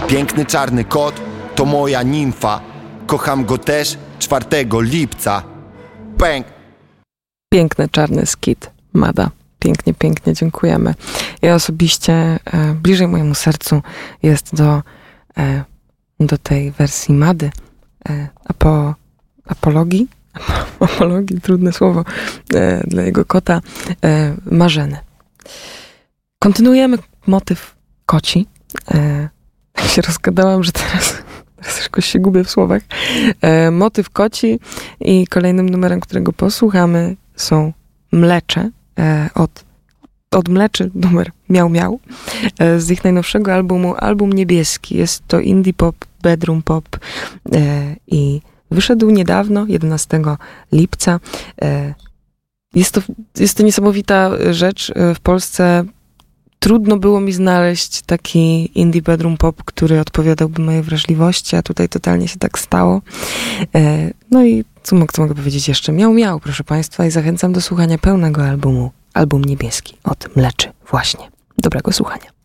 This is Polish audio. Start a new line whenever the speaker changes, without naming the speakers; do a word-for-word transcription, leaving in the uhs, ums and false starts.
Piękny czarny kot to moja nimfa. Kocham go też czwartego lipca. Pęk.
Piękny czarny skit Mada. Pięknie, pięknie dziękujemy. Ja osobiście e, bliżej mojemu sercu jest do, e, do tej wersji Mady. E, apo, apologii? Apologii, trudne słowo e, dla jego kota. E, Marzeny. Kontynuujemy motyw koci. E, tak się rozgadałam, że teraz, teraz jakoś się gubię w słowach. E, motyw koci i kolejnym numerem, którego posłuchamy, są Mlecze e, od, od Mleczy, numer Miał Miał, e, z ich najnowszego albumu, album niebieski. Jest to indie pop, bedroom pop e, i wyszedł niedawno, jedenastego lipca. E, jest to, jest to niesamowita rzecz. E, w Polsce trudno było mi znaleźć taki indie bedroom pop, który odpowiadałby mojej wrażliwości, a tutaj totalnie się tak stało. E, no i co, co mogę powiedzieć jeszcze? Miał Miał, proszę Państwa, i zachęcam do słuchania pełnego albumu, album niebieski od Mleczy właśnie. Dobrego słuchania.